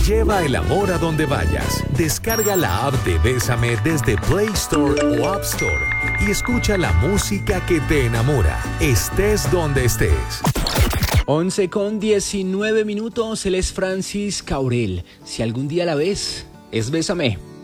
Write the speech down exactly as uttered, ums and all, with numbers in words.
Lleva el amor a donde vayas. Descarga la app de Bésame desde Play Store o App Store y escucha la música que te enamora, estés donde estés. once con diecinueve minutos, él es Francis Caurel. Si algún día la ves, es Bésame.